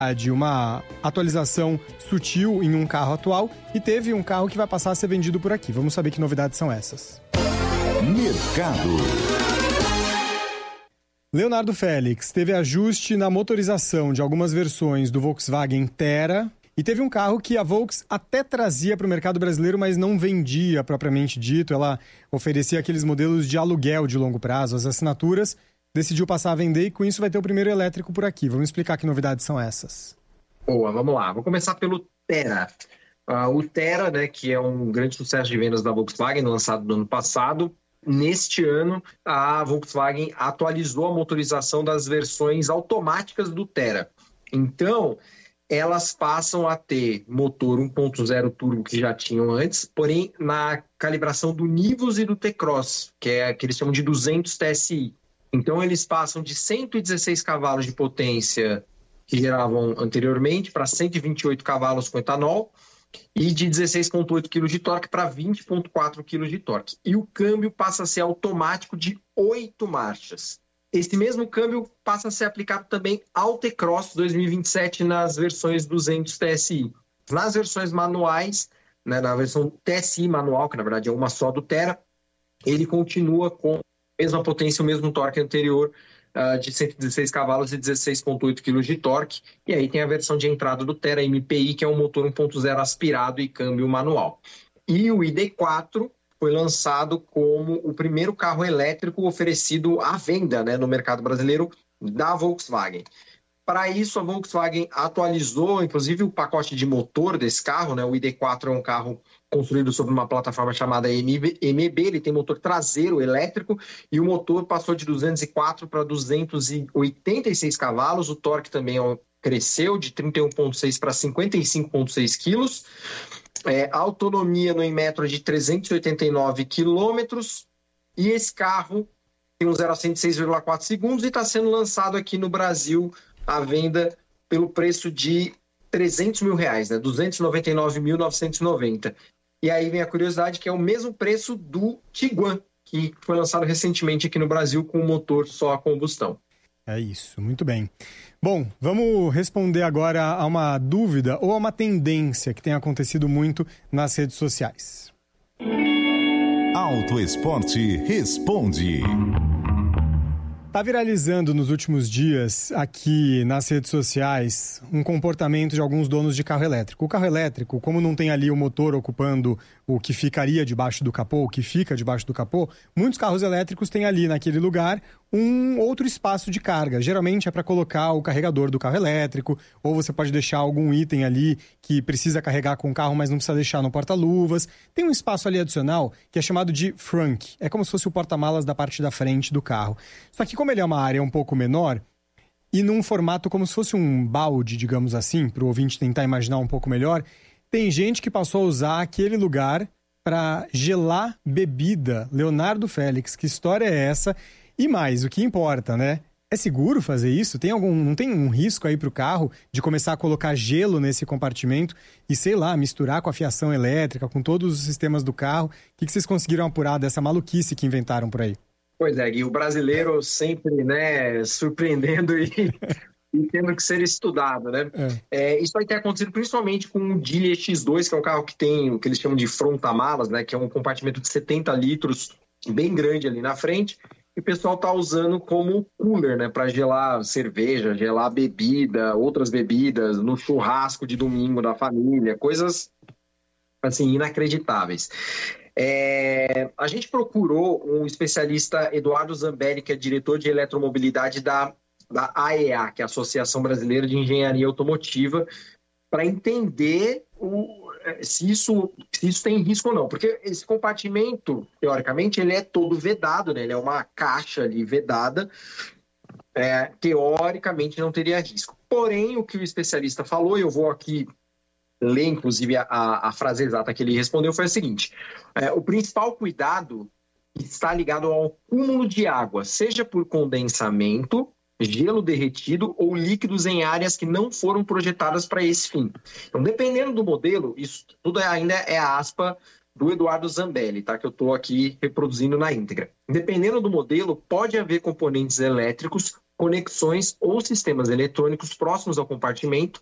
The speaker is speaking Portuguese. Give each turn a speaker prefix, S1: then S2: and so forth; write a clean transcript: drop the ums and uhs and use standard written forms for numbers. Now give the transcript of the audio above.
S1: de uma atualização sutil em um carro atual e teve um carro que vai passar a ser vendido por aqui. Vamos saber que novidades são essas.
S2: Mercado.
S1: Leonardo Félix, teve ajuste na motorização de algumas versões do Volkswagen Tera e teve um carro que a Volks até trazia para o mercado brasileiro, mas não vendia propriamente dito. Ela oferecia aqueles modelos de aluguel de longo prazo, as assinaturas, decidiu passar a vender e com isso vai ter o primeiro elétrico por aqui. Vamos explicar que novidades são essas.
S3: Boa, vamos lá. Vou começar pelo Tera. O Tera, né, que é um grande sucesso de vendas da Volkswagen, lançado no ano passado. Neste ano, a Volkswagen atualizou a motorização das versões automáticas do Tera. Então, elas passam a ter motor 1.0 turbo que já tinham antes, porém na calibração do Nivus e do T-Cross, que eles chamam de 200 TSI. Então, eles passam de 116 cavalos de potência que geravam anteriormente para 128 cavalos com etanol e de 16,8 kg de torque para 20,4 kg de torque. E o câmbio passa a ser automático de 8 marchas. Esse mesmo câmbio passa a ser aplicado também ao T-Cross 2027 nas versões 200 TSI. Nas versões manuais, né, na versão TSI manual, que na verdade é uma só do Tera, ele continua com a mesma potência, o mesmo torque anterior, de 116 cavalos e 16,8 kg de torque. E aí tem a versão de entrada do Tera MPI, que é um motor 1.0 aspirado e câmbio manual. E o ID.4 foi lançado como o primeiro carro elétrico oferecido à venda, né, no mercado brasileiro da Volkswagen. Para isso, a Volkswagen atualizou, inclusive, o pacote de motor desse carro, né? O ID.4 é um carro construído sobre uma plataforma chamada MEB, ele tem motor traseiro elétrico e o motor passou de 204 para 286 cavalos, o torque também cresceu de 31,6 para 55,6 quilos, a autonomia no Inmetro é de 389 quilômetros e esse carro tem um 0 a 100 de 6,4 segundos e está sendo lançado aqui no Brasil à venda pelo preço de R$300 mil, né? 299.990. E aí vem a curiosidade que é o mesmo preço do Tiguan, que foi lançado recentemente aqui no Brasil com um motor só a combustão.
S1: É isso, muito bem. Bom, vamos responder agora a uma dúvida ou a uma tendência que tem acontecido muito nas redes sociais.
S2: Auto Esporte responde.
S1: Está viralizando nos últimos dias aqui nas redes sociais um comportamento de alguns donos de carro elétrico. O carro elétrico, como não tem ali o motor ocupando o que ficaria debaixo do capô, o que fica debaixo do capô, muitos carros elétricos têm ali naquele lugar um outro espaço de carga. Geralmente é para colocar o carregador do carro elétrico, ou você pode deixar algum item ali que precisa carregar com o carro, mas não precisa deixar no porta-luvas. Tem um espaço ali adicional que é chamado de frunk. É como se fosse o porta-malas da parte da frente do carro. Só que como ele é uma área um pouco menor e num formato como se fosse um balde, digamos assim, para o ouvinte tentar imaginar um pouco melhor, tem gente que passou a usar aquele lugar para gelar bebida. Leonardo Félix, que história é essa? E mais, o que importa, né? É seguro fazer isso? Não tem um risco aí para o carro de começar a colocar gelo nesse compartimento e, sei lá, misturar com a fiação elétrica, com todos os sistemas do carro? O que vocês conseguiram apurar dessa maluquice que inventaram por aí?
S3: Pois é, Gui, o brasileiro sempre, né, surpreendendo e tendo que ser estudado, né? Isso vai ter acontecido principalmente com o Geely X2, que é um carro que tem o que eles chamam de fronta-malas, né, que é um compartimento de 70 litros bem grande ali na frente. E o pessoal está usando como cooler, né, para gelar cerveja, gelar bebida, outras bebidas, no churrasco de domingo da família, coisas assim inacreditáveis. A gente procurou um especialista, Eduardo Zambelli, que é diretor de eletromobilidade da AEA, que é a Associação Brasileira de Engenharia Automotiva, para entender se isso tem risco ou não. Porque esse compartimento, teoricamente, ele é todo vedado, né? Ele é uma caixa ali vedada, teoricamente não teria risco. Porém, o que o especialista falou, e eu vou aqui ler, inclusive, a frase exata que ele respondeu, foi a seguinte: o principal cuidado está ligado ao acúmulo de água, seja por condensamento, gelo derretido ou líquidos em áreas que não foram projetadas para esse fim. Então, dependendo do modelo, isso tudo ainda é a aspa do Eduardo Zambelli, tá? Que eu estou aqui reproduzindo na íntegra. Dependendo do modelo, pode haver componentes elétricos conexões ou sistemas eletrônicos próximos ao compartimento